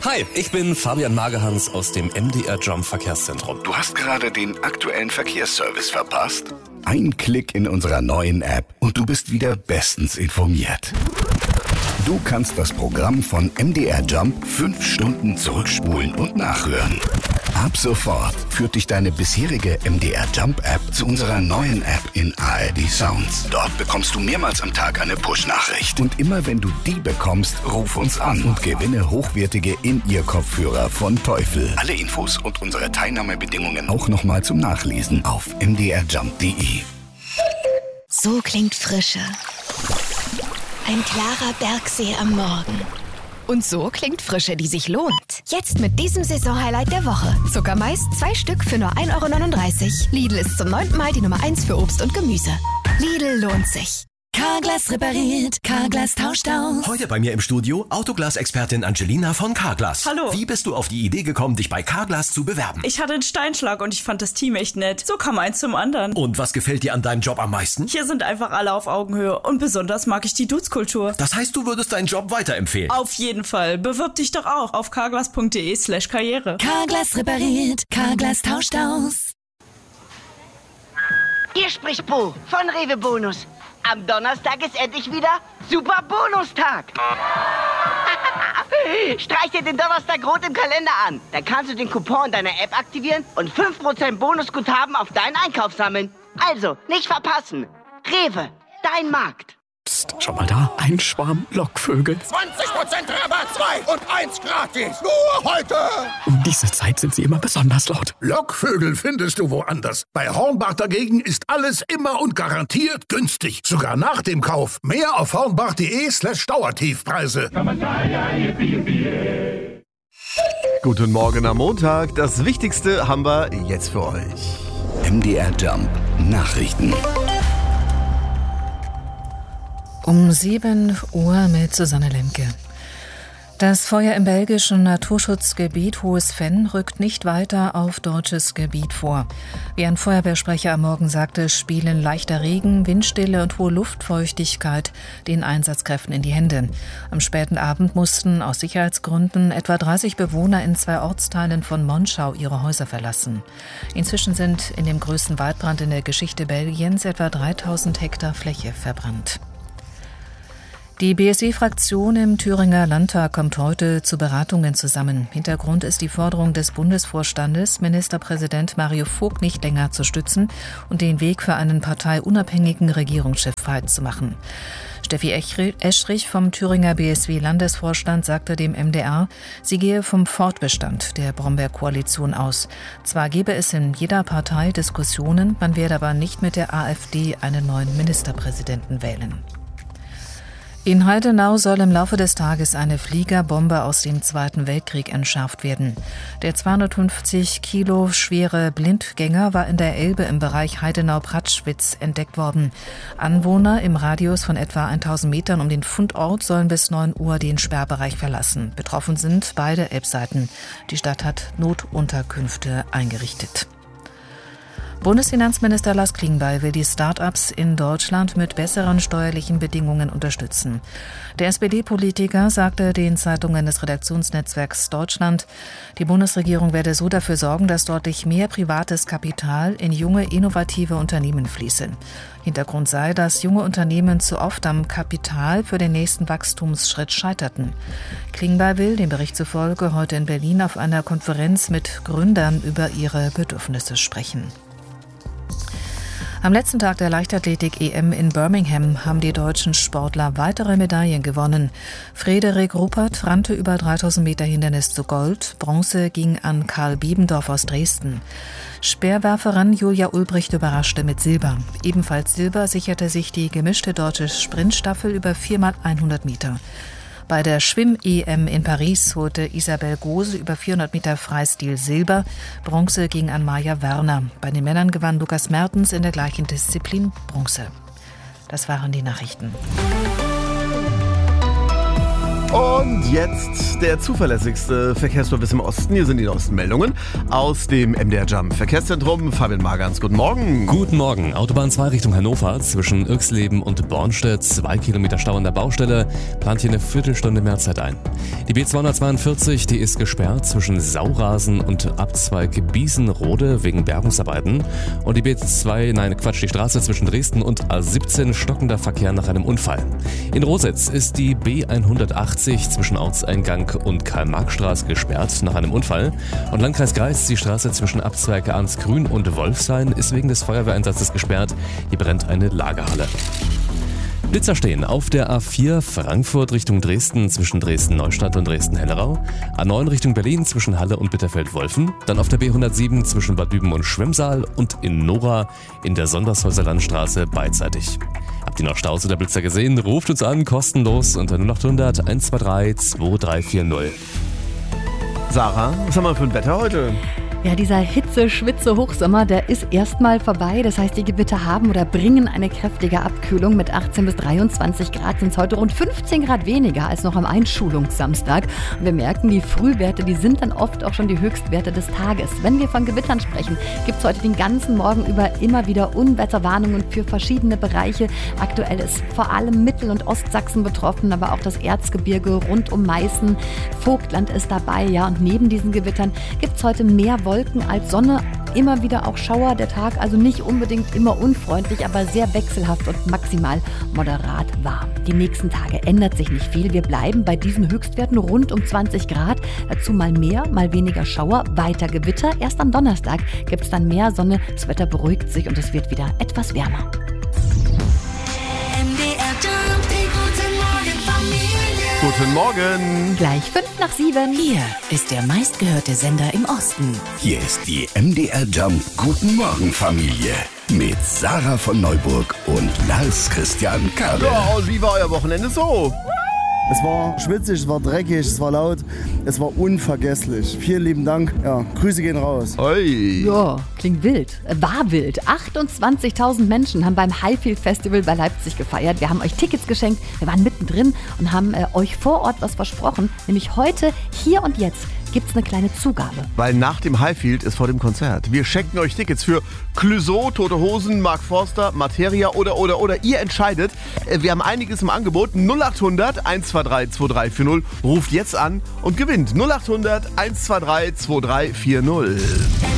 Hi, ich bin Fabian Magehans aus dem MDR Jump Verkehrszentrum. Du hast gerade den aktuellen Verkehrsservice verpasst? Ein Klick in unserer neuen App und du bist wieder bestens informiert. Du kannst das Programm von MDR Jump 5 Stunden zurückspulen und nachhören. Ab sofort führt dich deine bisherige MDR Jump App zu unserer neuen App in ARD Sounds. Dort bekommst du mehrmals am Tag eine Push-Nachricht. Und immer wenn du die bekommst, ruf uns an und gewinne hochwertige In-Ear-Kopfhörer von Teufel. Alle Infos und unsere Teilnahmebedingungen auch nochmal zum Nachlesen auf mdrjump.de. So klingt Frische. Ein klarer Bergsee am Morgen. Und so klingt Frische, die sich lohnt. Jetzt mit diesem Saisonhighlight der Woche. Zuckermais 2 Stück für nur 1,39 €. Lidl ist zum 9. Mal die Nummer 1 für Obst und Gemüse. Lidl lohnt sich. Carglass repariert, Carglass tauscht aus. Heute bei mir im Studio Autoglas-Expertin Angelina von Carglass. Hallo. Wie bist du auf die Idee gekommen, dich bei Carglass zu bewerben? Ich hatte einen Steinschlag und ich fand das Team echt nett. So kam eins zum anderen. Und was gefällt dir an deinem Job am meisten? Hier sind einfach alle auf Augenhöhe und besonders mag ich die Dudes-Kultur. Das heißt, du würdest deinen Job weiterempfehlen? Auf jeden Fall. Bewirb dich doch auch auf carglass.de/karriere. Carglass repariert, Carglass tauscht aus. Hier spricht Bo von Rewe Bonus. Am Donnerstag ist endlich wieder Super Bonustag. Streich dir den Donnerstag rot im Kalender an. Dann kannst du den Coupon deiner App aktivieren und 5% Bonusguthaben auf deinen Einkauf sammeln. Also, nicht verpassen. Rewe, dein Markt. Psst, schau mal da, ein Schwarm Lockvögel. 20% Rabatt, 2 und 1 gratis. Nur heute. Um diese Zeit sind sie immer besonders laut. Lockvögel findest du woanders. Bei Hornbach dagegen ist alles immer und garantiert günstig. Sogar nach dem Kauf. Mehr auf hornbach.de/Dauertiefpreise. Guten Morgen am Montag. Das Wichtigste haben wir jetzt für euch. MDR Jump Nachrichten. Um 7 Uhr mit Susanne Lemke. Das Feuer im belgischen Naturschutzgebiet Hohes Venn rückt nicht weiter auf deutsches Gebiet vor. Wie ein Feuerwehrsprecher am Morgen sagte, spielen leichter Regen, Windstille und hohe Luftfeuchtigkeit den Einsatzkräften in die Hände. Am späten Abend mussten aus Sicherheitsgründen etwa 30 Bewohner in 2 Ortsteilen von Monschau ihre Häuser verlassen. Inzwischen sind in dem größten Waldbrand in der Geschichte Belgiens etwa 3000 Hektar Fläche verbrannt. Die BSW-Fraktion im Thüringer Landtag kommt heute zu Beratungen zusammen. Hintergrund ist die Forderung des Bundesvorstandes, Ministerpräsident Mario Vogt nicht länger zu stützen und den Weg für einen parteiunabhängigen Regierungschef frei zu machen. Steffi Eschrich vom Thüringer BSW-Landesvorstand sagte dem MDR, sie gehe vom Fortbestand der Brombeer-Koalition aus. Zwar gebe es in jeder Partei Diskussionen, man werde aber nicht mit der AfD einen neuen Ministerpräsidenten wählen. In Heidenau soll im Laufe des Tages eine Fliegerbombe aus dem Zweiten Weltkrieg entschärft werden. Der 250 Kilo schwere Blindgänger war in der Elbe im Bereich Heidenau-Pratschwitz entdeckt worden. Anwohner im Radius von etwa 1000 Metern um den Fundort sollen bis 9 Uhr den Sperrbereich verlassen. Betroffen sind beide Elbseiten. Die Stadt hat Notunterkünfte eingerichtet. Bundesfinanzminister Lars Klingbeil will die Start-ups in Deutschland mit besseren steuerlichen Bedingungen unterstützen. Der SPD-Politiker sagte den Zeitungen des Redaktionsnetzwerks Deutschland, die Bundesregierung werde so dafür sorgen, dass deutlich mehr privates Kapital in junge, innovative Unternehmen fließe. Hintergrund sei, dass junge Unternehmen zu oft am Kapital für den nächsten Wachstumsschritt scheiterten. Klingbeil will, dem Bericht zufolge, heute in Berlin auf einer Konferenz mit Gründern über ihre Bedürfnisse sprechen. Am letzten Tag der Leichtathletik-EM in Birmingham haben die deutschen Sportler weitere Medaillen gewonnen. Frederik Ruppert rannte über 3000 Meter Hindernis zu Gold. Bronze ging an Karl Biebendorf aus Dresden. Speerwerferin Julia Ulbricht überraschte mit Silber. Ebenfalls Silber sicherte sich die gemischte deutsche Sprintstaffel über 4x100 Meter. Bei der Schwimm-EM in Paris holte Isabel Gose über 400 Meter Freistil Silber. Bronze ging an Maja Werner. Bei den Männern gewann Lukas Mertens in der gleichen Disziplin Bronze. Das waren die Nachrichten. Und jetzt der zuverlässigste Verkehrsservice im Osten. Hier sind die neuesten Meldungen aus dem MDR Jump Verkehrszentrum. Fabian Magans, guten Morgen. Guten Morgen. Autobahn 2 Richtung Hannover zwischen Irxleben und Bornstedt. 2 Kilometer Stau an der Baustelle. Plant hier eine Viertelstunde mehr Zeit ein. Die B242, die ist gesperrt zwischen Saurasen und Abzweig Biesenrode wegen Bergungsarbeiten. Und die die Straße zwischen Dresden und A17 stockender Verkehr nach einem Unfall. In Rositz ist die B180 zwischen Ortseingang und Karl-Marx-Straße gesperrt nach einem Unfall. Und Landkreis Greiz, die Straße zwischen Abzweig Arnsgrün und Wolfshain ist wegen des Feuerwehreinsatzes gesperrt. Hier brennt eine Lagerhalle. Blitzer stehen auf der A4 Frankfurt Richtung Dresden zwischen Dresden-Neustadt und Dresden-Hellerau, A9 Richtung Berlin zwischen Halle und Bitterfeld-Wolfen, dann auf der B107 zwischen Bad Düben und Schwemmsaal und in Nora in der Sondershäuser Landstraße beidseitig. Habt ihr noch Staus oder Blitzer gesehen? Ruft uns an, kostenlos unter 0800 123 2340. Sarah, was haben wir für ein Wetter heute? Ja, dieser Hitze-Schwitze-Hochsommer, der ist erstmal vorbei. Das heißt, die Gewitter haben oder bringen eine kräftige Abkühlung. Mit 18 bis 23 Grad sind es heute rund 15 Grad weniger als noch am Einschulungssamstag. Und wir merken, die Frühwerte, die sind dann oft auch schon die Höchstwerte des Tages. Wenn wir von Gewittern sprechen, gibt es heute den ganzen Morgen über immer wieder Unwetterwarnungen für verschiedene Bereiche. Aktuell ist vor allem Mittel- und Ostsachsen betroffen, aber auch das Erzgebirge rund um Meißen. Vogtland ist dabei, ja. Und neben diesen Gewittern gibt es heute mehr Wolken als Sonne, immer wieder auch Schauer. Der Tag also nicht unbedingt immer unfreundlich, aber sehr wechselhaft und maximal moderat warm. Die nächsten Tage ändert sich nicht viel. Wir bleiben bei diesen Höchstwerten rund um 20 Grad. Dazu mal mehr, mal weniger Schauer, weiter Gewitter. Erst am Donnerstag gibt es dann mehr Sonne. Das Wetter beruhigt sich und es wird wieder etwas wärmer. Guten Morgen. Gleich 6:55. Hier ist der meistgehörte Sender im Osten. Hier ist die MDR Jump Guten Morgen Familie mit Sarah von Neuburg und Lars Christian Kabel. Ja, und wie war euer Wochenende so? Es war schwitzig, es war dreckig, es war laut, es war unvergesslich. Vielen lieben Dank. Ja, Grüße gehen raus. Oi. Ja, klingt wild. War wild. 28.000 Menschen haben beim Highfield Festival bei Leipzig gefeiert. Wir haben euch Tickets geschenkt, wir waren mittendrin und haben euch vor Ort was versprochen. Nämlich heute, hier und jetzt, gibt es eine kleine Zugabe. Weil nach dem Highfield ist vor dem Konzert. Wir schenken euch Tickets für Clouseau, Tote Hosen, Mark Forster, Materia oder. Ihr entscheidet. Wir haben einiges im Angebot. 0800 123 2340. Ruft jetzt an und gewinnt. 0800 123 2340.